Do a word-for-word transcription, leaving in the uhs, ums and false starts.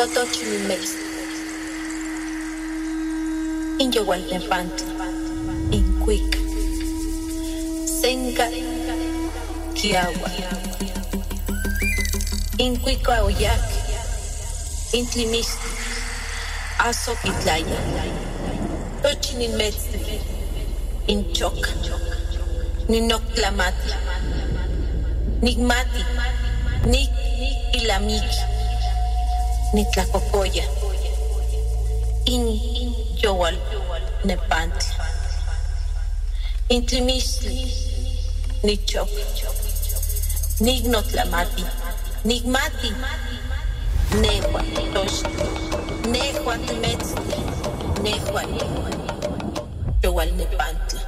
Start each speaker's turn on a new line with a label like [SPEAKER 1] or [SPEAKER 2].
[SPEAKER 1] Totochimex. In Yowaltepantli. In Cuica. Senca. Kiawa. In Cuica Oyac. In Tlimistli. Aso Itlaya. Tochimex. In Choca. Ninoclamati. Nigmati. Nik Ilamiki. Nitlacocoya. In Yowal Nepantli. In Tlimistli. Nichok. Nignotlamati. Nigmati. Nehua Tosh. Nehua Timetzli. Nehua Yowal Nepantli.